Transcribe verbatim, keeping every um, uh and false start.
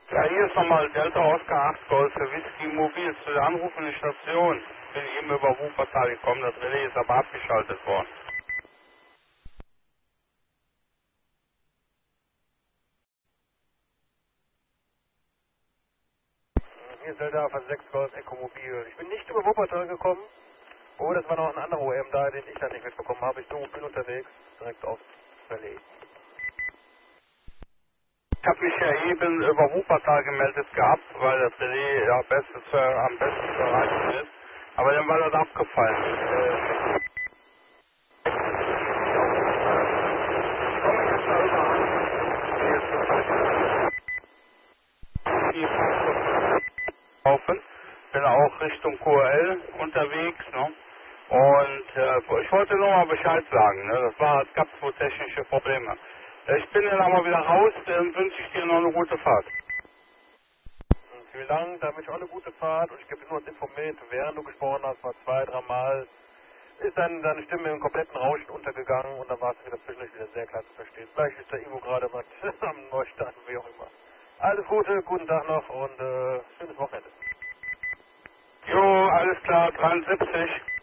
Ja, hier ist nochmal Delta Oscar acht Golf für Whisky Mobil zu der anrufenden Station. Bin eben über Wuppertal gekommen, das Relais ist aber abgeschaltet worden. Hier ist Delta Alpha sechs Golf Echo Mobil. Ich bin nicht über Wuppertal gekommen. Oh, das war noch ein anderer O M da, den ich dann nicht mitbekommen habe. Ich bin unterwegs, direkt aufs Relais. Ich habe mich ja eben über Wuppertal gemeldet gehabt, weil das Relais ja bestens, äh, am besten zu erreichen ist. Aber dann war das abgefallen. Äh, ich komme jetzt da rüber an. Hier ist die Frankfurt laufen. Bin auch Richtung Q L unterwegs, ne? Und äh, ich wollte nur mal Bescheid sagen, ne? Das war, es gab so technische Probleme. Äh, Ich bin dann aber wieder raus, dann wünsche ich dir noch eine gute Fahrt. Und vielen Dank, da wünsche ich auch eine gute Fahrt und ich gebe dir nur uns informiert, während du gesprochen hast, war zwei, dreimal, ist dann deine Stimme im kompletten Rauschen untergegangen und dann war es wieder zwischendurch wieder sehr klar zu verstehen. Vielleicht ist der Ivo gerade was am Neustart, wie auch immer. Alles Gute, guten Tag noch und äh, schönes Wochenende. Jo, alles klar, dreiundsiebzig.